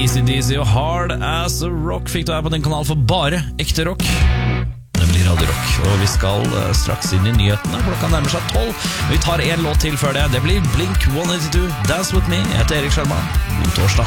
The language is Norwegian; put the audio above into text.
AC/DC og Hard As A Rock fikk du her på din kanal for bare ekte rock. Det blir Radio Rock, og vi skal straks inn i nyhetene. Klokka nærmer seg 12. Vi tar en låt til før det. Det blir Blink 182, Dance With Me. Jeg heter Erik Sjarma. God torsdag.